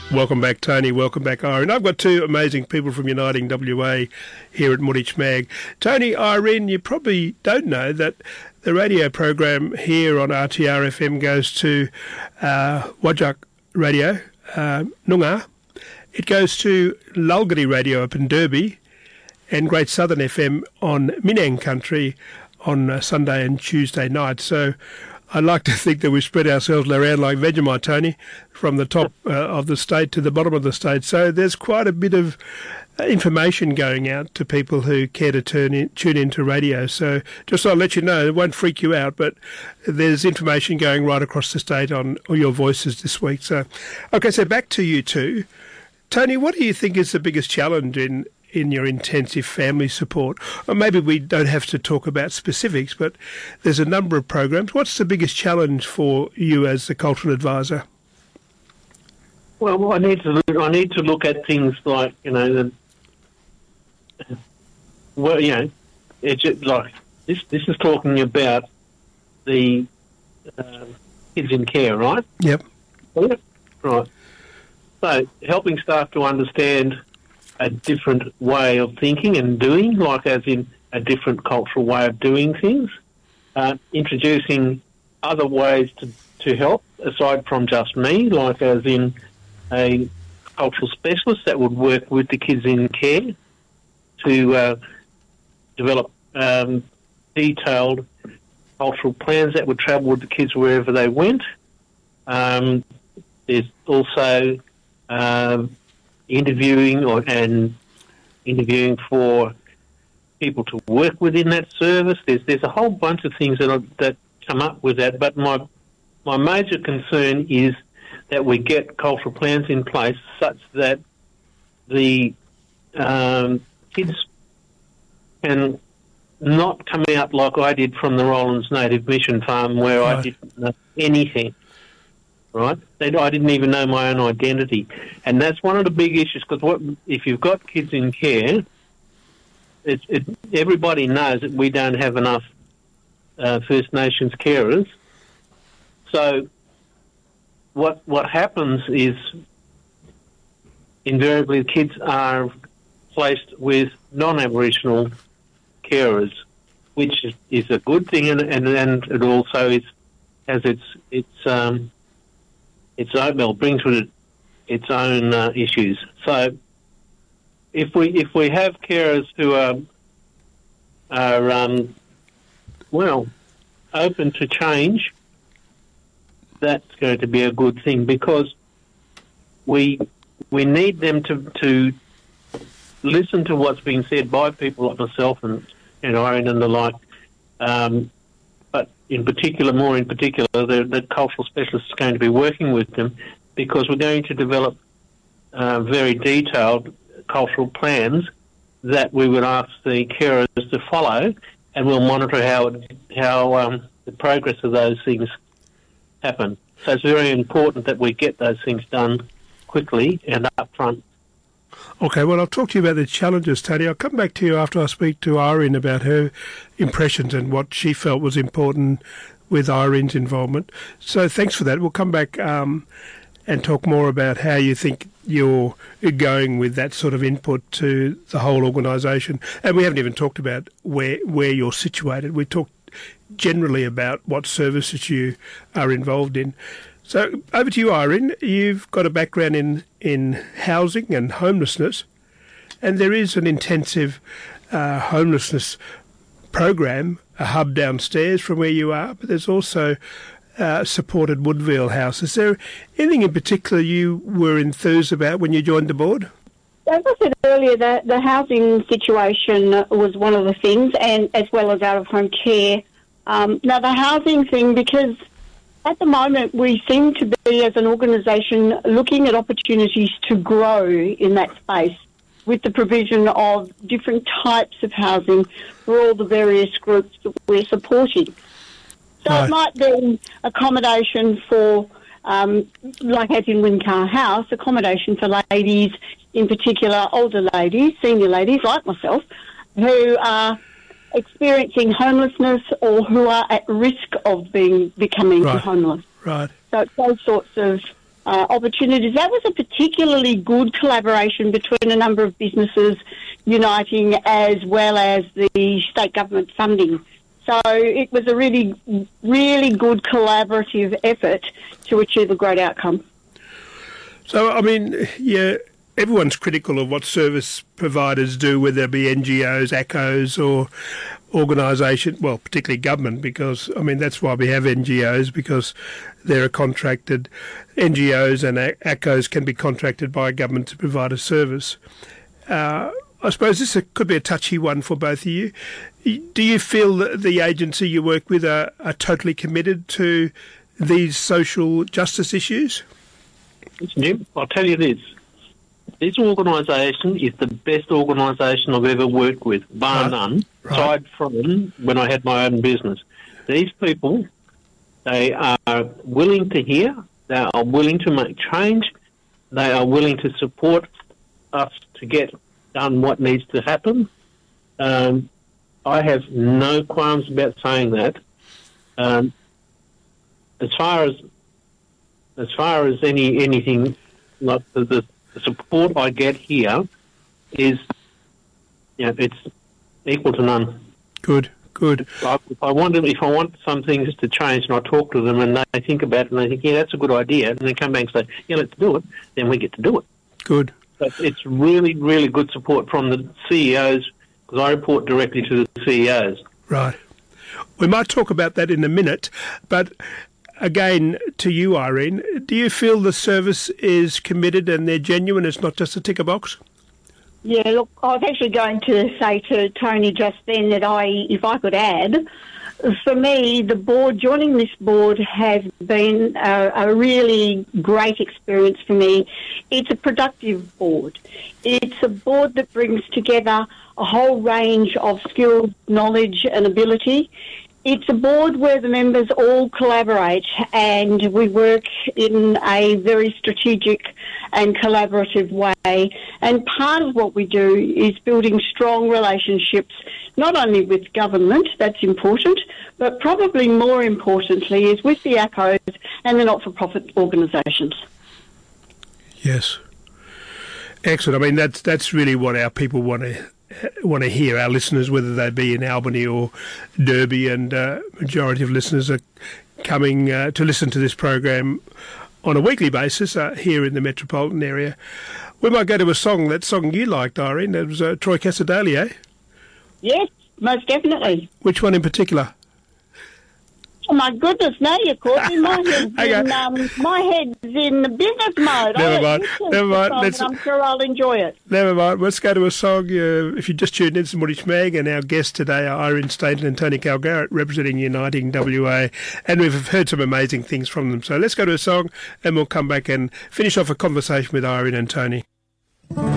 Welcome back, Tony. Welcome back, Irene. I've got two amazing people from Uniting WA here at Moorich Mag. Tony, Irene, you probably don't know that the radio program here on RTR FM goes to Wajak Radio, Noongar. It goes to Lulgari Radio up in Derby and Great Southern FM on Minang Country on Sunday and Tuesday night. So I like to think that we spread ourselves around like Vegemite, Tony, from the top of the state to the bottom of the state. So there's quite a bit of information going out to people who care to tune into radio. So just I'll let you know, it won't freak you out, but there's information going right across the state on your voices this week. So, okay, so back to you two. Tony, what do you think is the biggest challenge in your intensive family support? Or maybe we don't have to talk about specifics, but there's a number of programs. What's the biggest challenge for you as the cultural advisor? Well, I need to look at things like, it's just like this is talking about the kids in care, right? Yep. Right. So helping staff to understand a different way of thinking and doing, like as in a different cultural way of doing things, introducing other ways to help aside from just me, like as in a cultural specialist that would work with the kids in care to develop detailed cultural plans that would travel with the kids wherever they went. There's also interviewing for people to work within that service. There's a whole bunch of things that come up with that. But my major concern is that we get cultural plans in place such that the kids can not come out like I did from the Rollins Native Mission Farm, where I didn't know anything. Right? I didn't even know my own identity. And that's one of the big issues, because if you've got kids in care, everybody knows that we don't have enough First Nations carers. So what happens is invariably the kids are placed with non-Aboriginal carers, which is a good thing, and it also has brings with it its own issues. So if we have carers who are open to change, that's going to be a good thing, because we need them to listen to what's being said by people like myself and Irene and the like. But more in particular, the cultural specialist is going to be working with them, because we're going to develop very detailed cultural plans that we would ask the carers to follow, and we'll monitor how the progress of those things happen. So it's very important that we get those things done quickly and up front. Okay, well, I'll talk to you about the challenges, Tony. I'll come back to you after I speak to Irene about her impressions and what she felt was important with Irene's involvement. So thanks for that. We'll come back and talk more about how you think you're going with that sort of input to the whole organisation. And we haven't even talked about where you're situated. We talked generally about what services you are involved in. So over to you, Irene. You've got a background in housing and homelessness, and there is an intensive homelessness program, a hub downstairs from where you are, but there's also supported Woodville House. Is there anything in particular you were enthused about when you joined the board? As I said earlier, the housing situation was one of the things, and as well as out-of-home care. Now, the housing thing, because at the moment we seem to be, as an organisation, looking at opportunities to grow in that space with the provision of different types of housing for all the various groups that we're supporting. So It might be accommodation for, like as in Windcar House, accommodation for ladies, in particular older ladies, senior ladies like myself, who are experiencing homelessness or who are at risk of becoming homeless. Right. So it's those sorts of opportunities. That was a particularly good collaboration between a number of businesses uniting, as well as the state government funding. So it was a really, really good collaborative effort to achieve a great outcome. So, I mean, yeah, everyone's critical of what service providers do, whether it be NGOs, ACCOs or organisation, well, particularly government, because, I mean, that's why we have NGOs, because they're a contracted, NGOs and ACCOs can be contracted by government to provide a service. I suppose this could be a touchy one for both of you. Do you feel that the agency you work with are totally committed to these social justice issues? Jim, I'll tell you this. This organisation is the best organisation I've ever worked with, bar none, aside from when I had my own business. These people, they are willing to hear, they are willing to make change, they are willing to support us to get done what needs to happen. I have no qualms about saying that. As far as anything like the support I get here is, it's equal to none. Good. If I want some things to change, and I talk to them, and they think about it, and they think, yeah, that's a good idea, and they come back and say, yeah, let's do it. Then we get to do it. Good. But it's really, really good support from the CEOs, because I report directly to the CEOs. Right. We might talk about that in a minute, but again, to you, Irene, do you feel the service is committed and they're genuine? It's not just a ticker box? Yeah, look, I was actually going to say to Tony just then that if I could add, for me, the board, joining this board has been a really great experience for me. It's a productive board. It's a board that brings together a whole range of skills, knowledge and ability. It's a board where the members all collaborate and we work in a very strategic and collaborative way. And part of what we do is building strong relationships, not only with government, that's important, but probably more importantly is with the ACCOs and the not-for-profit organisations. Yes. Excellent. I mean, that's really what our people want to hear, our listeners, whether they be in Albany or Derby, and majority of listeners are coming to listen to this program on a weekly basis here in the metropolitan area. We might go to that song you liked, Irene. That was Troy Cassar-Daley, eh? Yes, most definitely. Which one in particular? Oh my goodness, now you're caught me. My head's in the business mode. Never mind. I'm sure I'll enjoy it. Never mind. Let's go to a song. If you just tuned in, it's Moorish Mag, and our guests today are Irene Stainton and Tony Calgarrett, representing Uniting WA, and we've heard some amazing things from them. So let's go to a song, and we'll come back and finish off a conversation with Irene and Tony.